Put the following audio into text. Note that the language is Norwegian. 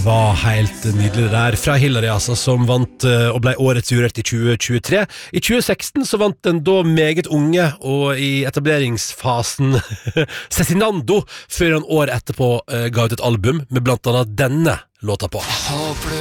var helt nydelig der fra Hillary, altså, som vant og ble årets Urørt i 2023. I 2016 så vant den da meget unge og i etableringsfasen Cezinando, før han år etterpå ga ut et album med blant annet denne låta på. Håper du